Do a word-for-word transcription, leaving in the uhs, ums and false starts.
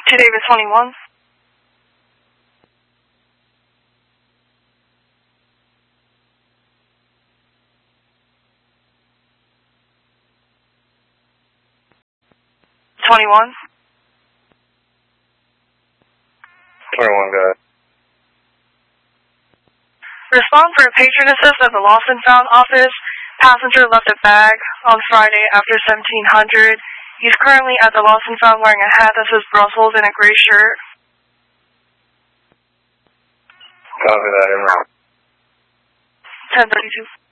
To Davis twenty-one. twenty-one. twenty-one, go ahead. Respond for a patron assist at the Lost and Found office. Passenger left a bag on Friday after seventeen hundred. He's currently at the Lost and Found wearing a hat that says Brussels and a gray shirt. Copy that, everyone. ten thirty-two.